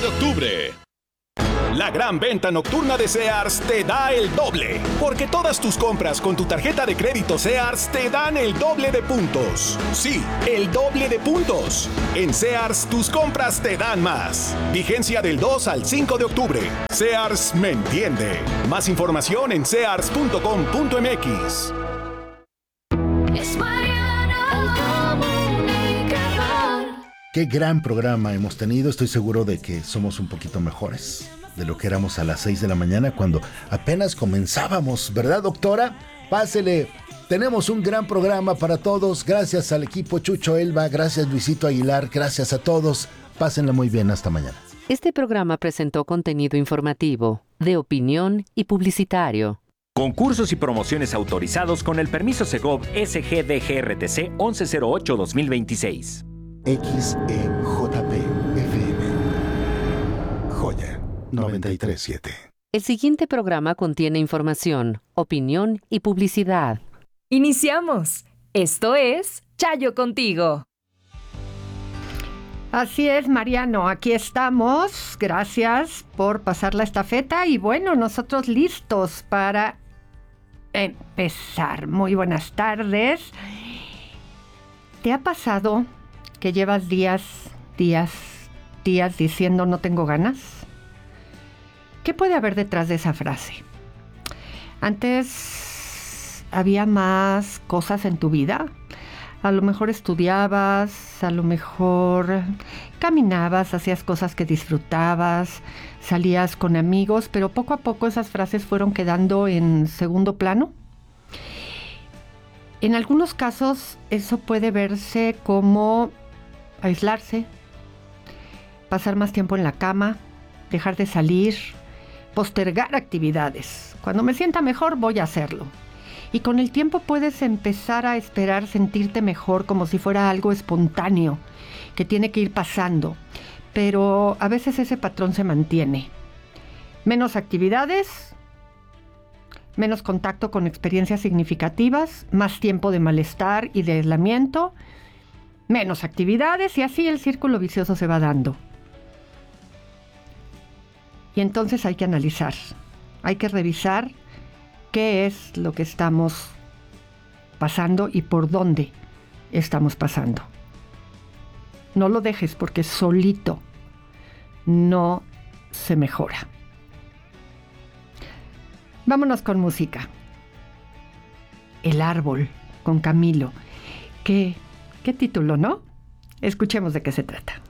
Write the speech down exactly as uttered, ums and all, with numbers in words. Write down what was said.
de octubre. La gran venta nocturna de Sears te da el doble, porque todas tus compras con tu tarjeta de crédito Sears te dan el doble de puntos. Sí, el doble de puntos. En Sears, tus compras te dan más. Vigencia del dos al cinco de octubre. Sears me entiende. Más información en sears punto com punto m x. Es Mariano, el comunicador. Qué gran programa hemos tenido. Estoy seguro de que somos un poquito mejores de lo que éramos a las seis de la mañana cuando apenas comenzábamos, ¿verdad, doctora? Pásele. Tenemos un gran programa para todos. Gracias al equipo Chucho Elba, gracias Luisito Aguilar, gracias a todos. Pásenla muy bien, hasta mañana. Este programa presentó contenido informativo, de opinión y publicitario. Concursos y promociones autorizados con el permiso Segov S G D G R T C once cero ocho dos mil veintiséis. X E J P F M. Joya noventa y tres punto siete. El siguiente programa contiene información, opinión y publicidad. Iniciamos. Esto es Chayo Contigo. Así es, Mariano, aquí estamos. Gracias por pasar la estafeta y bueno, nosotros listos para empezar. Muy buenas tardes. ¿Te ha pasado que llevas días, días, días diciendo no tengo ganas? ¿Qué puede haber detrás de esa frase? Antes había más cosas en tu vida. A lo mejor estudiabas, a lo mejor caminabas, hacías cosas que disfrutabas, salías con amigos, pero poco a poco esas frases fueron quedando en segundo plano. En algunos casos eso puede verse como aislarse, pasar más tiempo en la cama, dejar de salir, postergar actividades. Cuando me sienta mejor voy a hacerlo. Y con el tiempo puedes empezar a esperar sentirte mejor como si fuera algo espontáneo, que tiene que ir pasando. Pero a veces ese patrón se mantiene. Menos actividades, menos contacto con experiencias significativas, más tiempo de malestar y de aislamiento, menos actividades y así el círculo vicioso se va dando. Y entonces hay que analizar, hay que revisar qué es lo que estamos pasando y por dónde estamos pasando. No lo dejes porque solito no se mejora. Vámonos con música. El árbol, con Camilo. ¿Qué, qué título, no? Escuchemos de qué se trata.